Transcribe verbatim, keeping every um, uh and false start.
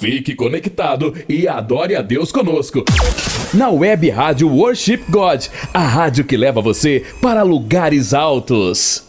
Fique conectado e adore a Deus conosco. Na Web Rádio Worship God, a rádio que leva você para lugares altos.